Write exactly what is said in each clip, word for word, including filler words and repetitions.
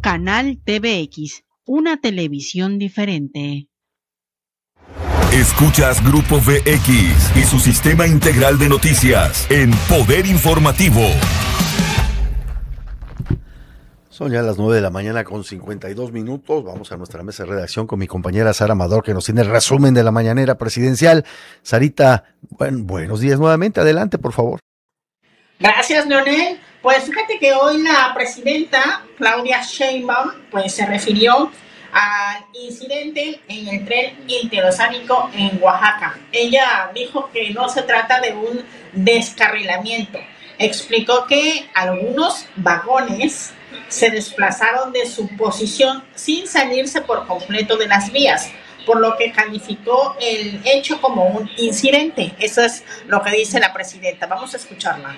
Canal T V X, una televisión diferente. Escuchas Grupo V X y su sistema integral de noticias en Poder Informativo. Son ya las nueve de la mañana con cincuenta y dos minutos. Vamos a nuestra mesa de redacción con mi compañera Sara Amador, que nos tiene el resumen de la mañanera presidencial. Sarita, bueno, buenos días nuevamente. Adelante, por favor. Gracias, Leonel. Pues fíjate que hoy la presidenta Claudia Sheinbaum pues se refirió al incidente en el tren interoceánico en Oaxaca. Ella dijo que no se trata de un descarrilamiento. Explicó que algunos vagones se desplazaron de su posición sin salirse por completo de las vías, por lo que calificó el hecho como un incidente. Eso es lo que dice la presidenta. Vamos a escucharla.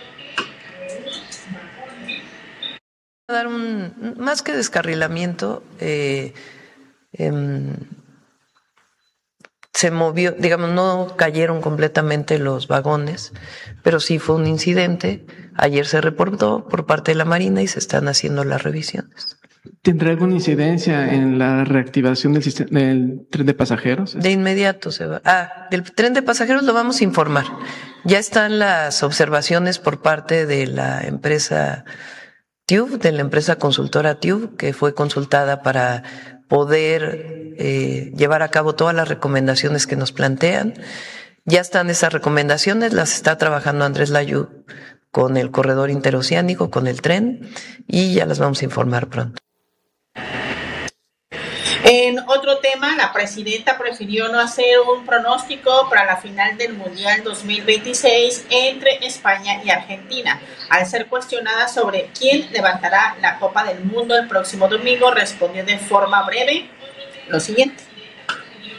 Dar un, más que descarrilamiento, eh, eh, se movió, digamos, no cayeron completamente los vagones, pero sí fue un incidente. Ayer se reportó por parte de la Marina y se están haciendo las revisiones. ¿Tendrá alguna incidencia en la reactivación del, sistema, del tren de pasajeros? De inmediato se va. Ah, del tren de pasajeros lo vamos a informar. Ya están las observaciones por parte de la empresa Tube, de la empresa consultora Tube, que fue consultada para poder eh, llevar a cabo todas las recomendaciones que nos plantean. Ya están esas recomendaciones, las está trabajando Andrés Layú con el corredor interoceánico, con el tren, y ya las vamos a informar pronto. En otro tema, la presidenta prefirió no hacer un pronóstico para la final del Mundial dos mil veintiséis entre España y Argentina. Al ser cuestionada sobre quién levantará la Copa del Mundo el próximo domingo, respondió de forma breve lo siguiente.